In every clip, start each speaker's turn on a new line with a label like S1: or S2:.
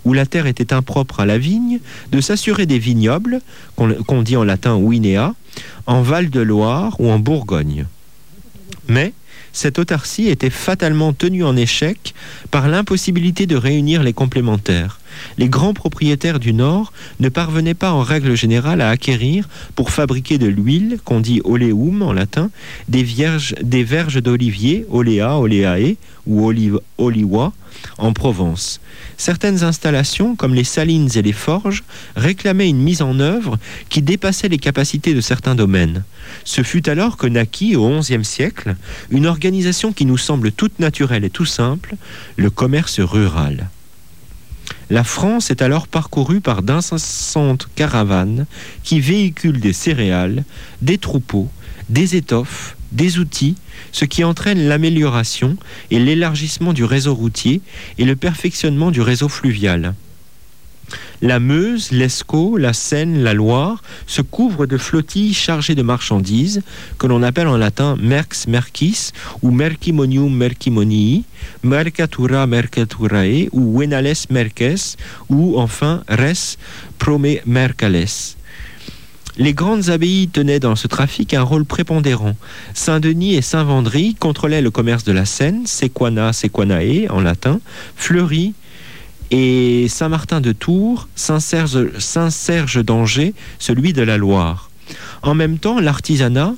S1: où la terre était impropre à la vigne, de s'assurer des vignobles, qu'on dit en latin vinea, en Val-de-Loire ou en Bourgogne. Mais cette autarcie était fatalement tenue en échec par l'impossibilité de réunir les complémentaires. Les grands propriétaires du Nord ne parvenaient pas en règle générale à acquérir, pour fabriquer de l'huile, qu'on dit oleum en latin, des verges d'olivier, olea, oleae ou oliwa, en Provence. Certaines installations, comme les salines et les forges, réclamaient une mise en œuvre qui dépassait les capacités de certains domaines. Ce fut alors que naquit, au XIe siècle, une organisation qui nous semble toute naturelle et tout simple, le commerce rural. La France est alors parcourue par d'incessantes caravanes qui véhiculent des céréales, des troupeaux, des étoffes, des outils, ce qui entraîne l'amélioration et l'élargissement du réseau routier et le perfectionnement du réseau fluvial. La Meuse, l'Escaut, la Seine, la Loire se couvrent de flottilles chargées de marchandises que l'on appelle en latin merx mercis ou mercimonium mercimonii, mercatura mercaturae ou venales merces ou enfin res prome mercales. Les grandes abbayes tenaient dans ce trafic un rôle prépondérant. Saint-Denis et Saint-Vendry contrôlaient le commerce de la Seine, Sequana, Sequanae en latin, Fleury et Saint-Martin de Tours, Saint-Serge d'Angers, celui de la Loire. En même temps, l'artisanat,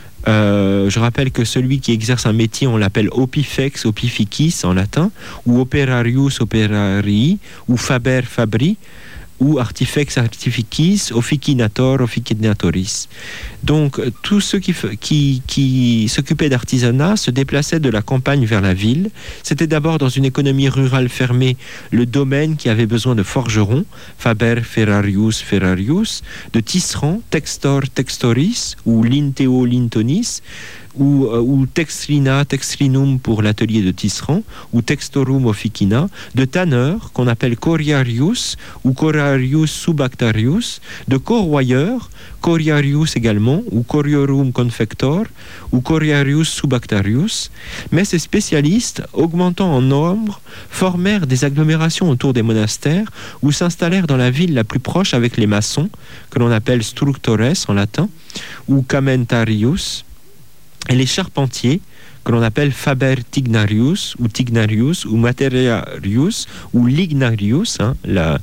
S1: je rappelle que celui qui exerce un métier, on l'appelle opifex, opificis en latin, ou operarius, operarii, ou faber, fabri, ou artifex artificis, officinator, officinatoris. Donc, tous ceux qui s'occupaient d'artisanat se déplaçaient de la campagne vers la ville. C'était d'abord dans une économie rurale fermée le domaine qui avait besoin de forgerons, faber ferrarius ferrarius, de tisserands, textor textoris, ou linteo lintonis, ou textrina, textrinum pour l'atelier de tisserand, ou textorum officina, de tanneurs, qu'on appelle coriarius, ou corarius subactarius, de corroyeurs, coriarius également, ou coriorum confector, ou coriarius subactarius. Mais ces spécialistes, augmentant en nombre, formèrent des agglomérations autour des monastères, ou s'installèrent dans la ville la plus proche avec les maçons, que l'on appelle structores en latin, ou camentarius, et les charpentiers, que l'on appelle faber tignarius ou materiarius ou lignarius, la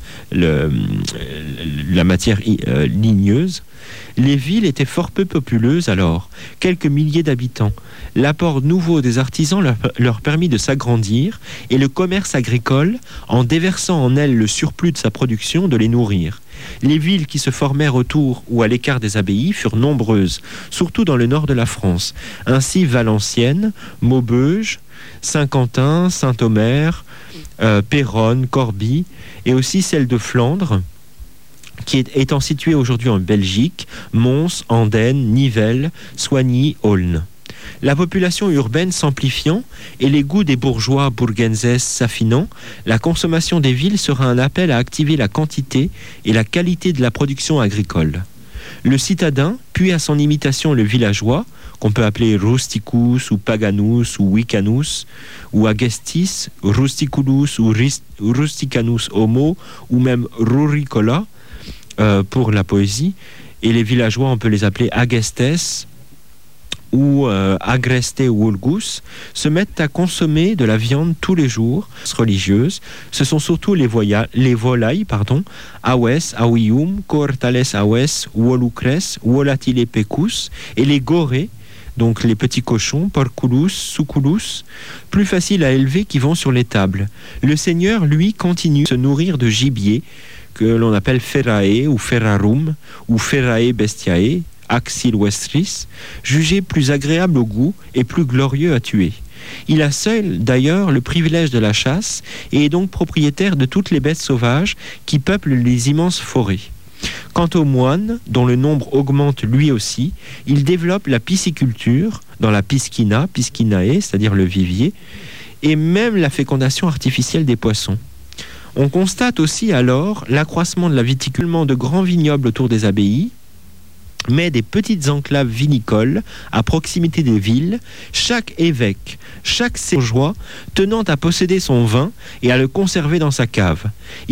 S1: matière ligneuse. Les villes étaient fort peu populeuses alors, quelques milliers d'habitants. L'apport nouveau des artisans leur permit de s'agrandir et le commerce agricole, en déversant en elles le surplus de sa production, de les nourrir. Les villes qui se formèrent autour ou à l'écart des abbayes furent nombreuses, surtout dans le nord de la France. Ainsi Valenciennes, Maubeuge, Saint-Quentin, Saint-Omer, Péronne, Corbie, et aussi celle de Flandre, qui étant située aujourd'hui en Belgique, Mons, Andenne, Nivelles, Soigny, Aulne. La population urbaine s'amplifiant et les goûts des bourgeois burgenses s'affinant, la consommation des villes sera un appel à activer la quantité et la qualité de la production agricole. Le citadin, puis à son imitation le villageois, qu'on peut appeler rusticus ou paganus ou wicanus, ou agestis, rusticulus ou rusticanus homo, ou même ruricola pour la poésie, et les villageois on peut les appeler agestes, ou agreste vulgus, se mettent à consommer de la viande tous les jours, religieuses. Ce sont surtout les volailles, aves, avium, cohortales aves, volucres, volatile pecus, et les gorées, donc les petits cochons, porculus, suculus, plus faciles à élever qui vont sur les tables. Le Seigneur, lui, continue de se nourrir de gibier, que l'on appelle ferrae ou ferrarum, ou ferrae bestiae, Axil Westris, jugé plus agréable au goût et plus glorieux à tuer. Il a seul, d'ailleurs, le privilège de la chasse et est donc propriétaire de toutes les bêtes sauvages qui peuplent les immenses forêts. Quant aux moines, dont le nombre augmente lui aussi, il développe la pisciculture dans la piscina, piscinae, c'est-à-dire le vivier, et même la fécondation artificielle des poissons. On constate aussi alors l'accroissement de la viticulture de grands vignobles autour des abbayes, mais des petites enclaves vinicoles à proximité des villes, chaque évêque, chaque bourgeois tenant à posséder son vin et à le conserver dans sa cave.